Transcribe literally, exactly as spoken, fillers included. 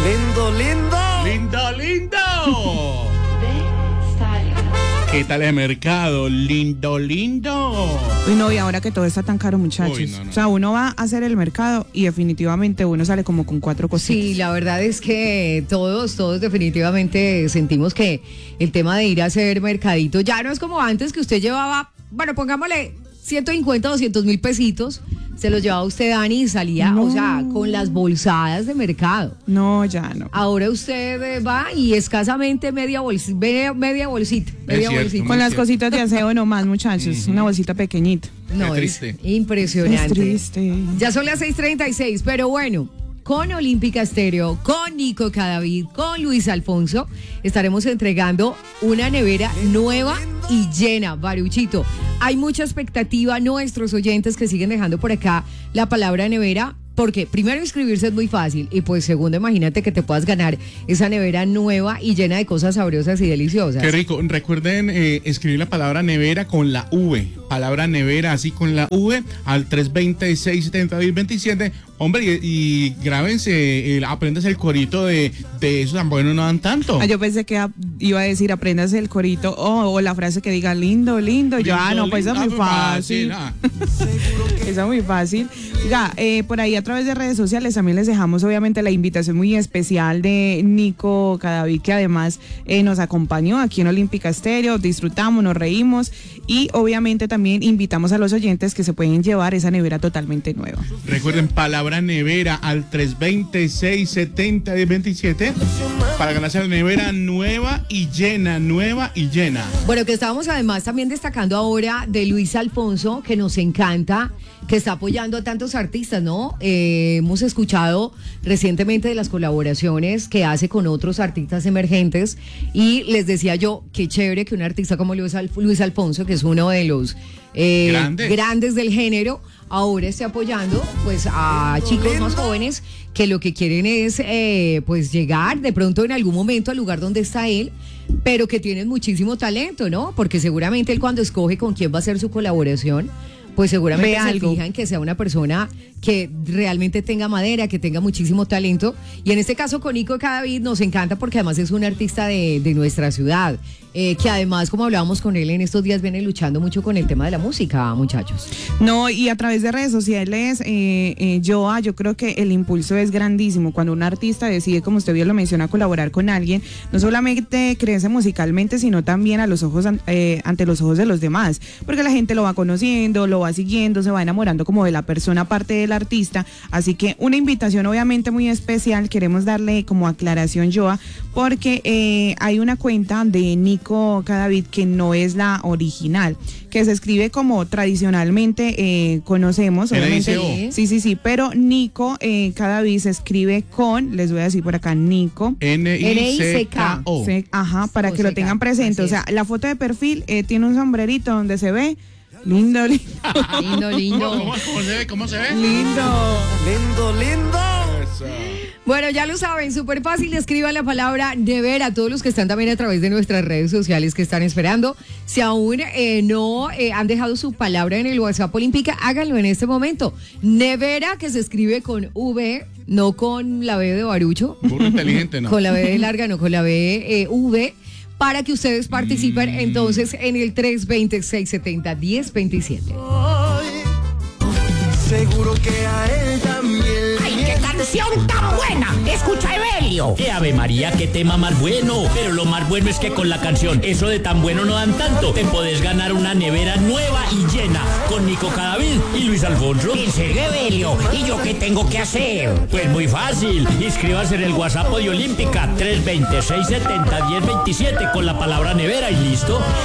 Lindo, lindo. Lindo, lindo. ¿Qué tal el mercado? Lindo, lindo. Uy, no, y ahora que todo está tan caro, muchachos. Uy, no, no. O sea, uno va a hacer el mercado y definitivamente uno sale como con cuatro cositas. Sí, la verdad es que todos, todos definitivamente sentimos que el tema de ir a hacer mercadito ya no es como antes, que usted llevaba, bueno, pongámosle ciento cincuenta, doscientos mil pesitos, se los llevaba usted, Dani, y salía, No. o sea, con las bolsadas de mercado. No, ya no. Ahora usted eh, va y escasamente media, bols- media, media bolsita, media cierto, bolsita. Con las cierto. cositas de aseo nomás, muchachos. Una bolsita pequeñita. No, Qué es triste. impresionante. Es triste. Ya son las seis treinta y seis, pero bueno, con Olímpica Estéreo, con Nico Cadavid, con Luis Alfonso, estaremos entregando una nevera nueva y llena, Baruchito. Hay mucha expectativa, nuestros oyentes que siguen dejando por acá la palabra nevera, porque primero inscribirse es muy fácil y pues segundo, imagínate que te puedas ganar esa nevera nueva y llena de cosas sabrosas y deliciosas. Qué rico. Recuerden eh, escribir la palabra nevera con la V. Palabra nevera así con la V al tres dos seis, siete cero dos siete. Hombre, y, y grábense, eh, aprendas el corito de, de eso tan bueno, no dan tanto. Ah, yo pensé que a- iba a decir, aprendas el corito o, o la frase que diga lindo, lindo. Yo, ah, no, pues esa es muy fácil. Ah, Esa es muy fácil. Ya, eh, por ahí a través de redes sociales también les dejamos obviamente la invitación muy especial de Nico Cadavid, que además eh, nos acompañó aquí en Olímpica Estéreo. Disfrutamos, nos reímos y obviamente también invitamos a los oyentes que se pueden llevar esa nevera totalmente nueva. Recuerden, palabra nevera al tres dos seis, siete cero dos siete para ganarse la nevera nueva y llena, nueva y llena. Bueno, que estábamos además también destacando ahora de Luis Alfonso, que nos encanta, que está apoyando a tantos artistas, ¿no? Eh, hemos escuchado recientemente de las colaboraciones que hace con otros artistas emergentes y les decía yo, qué chévere que un artista como Luis, Alf- Luis Alfonso, que es uno de los eh, Grandes. grandes del género, ahora esté apoyando pues a chicos más jóvenes que lo que quieren es eh, pues llegar de pronto en algún momento al lugar donde está él, pero que tienen muchísimo talento, ¿no? Porque seguramente él cuando escoge con quién va a hacer su colaboración, pues seguramente Ve se algo. fija en que sea una persona que realmente tenga madera, que tenga muchísimo talento. Y en este caso con Nico Cadavid nos encanta porque además es un artista de, de nuestra ciudad, eh, que además, como hablábamos con él en estos días, viene luchando mucho con el tema de la música, muchachos. No, y a través de redes sociales, eh, eh, Joa, yo creo que el impulso es grandísimo. Cuando un artista decide, como usted bien lo menciona, colaborar con alguien, no solamente crece musicalmente, sino también a los ojos, eh, ante los ojos de los demás, porque la gente lo va conociendo, lo va siguiendo, se va enamorando como de la persona aparte del artista. Así que una invitación obviamente muy especial, queremos darle como aclaración, Joa, porque eh, hay una cuenta de Nico Cadavid que no es la original, que se escribe como tradicionalmente eh, conocemos, obviamente. N I C O. Sí, sí, sí, pero Nico eh, Cadavid se escribe con, les voy a decir por acá, Nico. N I C K O. Se- ajá, para O que lo seca, tengan presente. O así sea, es. la foto de perfil eh, tiene un sombrerito donde se ve lindo, lindo, Lindo, lindo. ¿Cómo, cómo se ve? ¿Cómo se ve? lindo. Lindo, lindo. Eso. Bueno, ya lo saben, súper fácil, escriban la palabra nevera a todos los que están también a través de nuestras redes sociales que están esperando. Si aún eh, no eh, han dejado su palabra en el WhatsApp Olímpica, háganlo en este momento. Nevera, que se escribe con V, no con la B de Barucho, Burro inteligente, ¿no? con la B de larga, no con la B eh, V, para que ustedes participen entonces en el tres dos cero, seis siete cero, uno cero dos siete. Seguro que a él también. ¡Ay, qué canción tan buena! ¡Escucha, Evelio! ¡Qué Ave María, qué tema más bueno! Pero lo más bueno es que con la canción Eso de tan bueno no dan tanto, te podés ganar una nevera nueva y llena con Nico Cadavid y Luis Alfonso. ¿En serio, Evelio? ¿Y yo qué tengo que hacer? Pues muy fácil, inscríbase en el WhatsApp de Olímpica tres dos cero, seis siete cero, uno cero dos siete con la palabra nevera y listo.